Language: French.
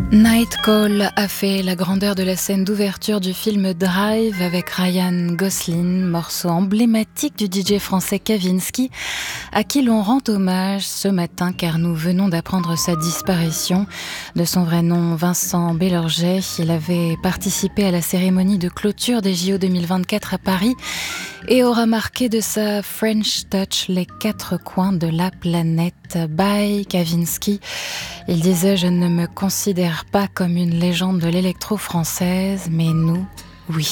Night Call a fait la grandeur de la scène d'ouverture du film Drive avec Ryan Gosling, morceau emblématique du DJ français Kavinsky, à qui l'on rend hommage ce matin car nous venons d'apprendre sa disparition. De son vrai nom, Vincent Bélorgey, il avait participé à la cérémonie de clôture des JO 2024 à Paris et aura marqué de sa French Touch les quatre coins de la planète. Bye Kavinsky. Il disait « Je ne me considère pas comme une légende de l'électro française, mais nous, oui ».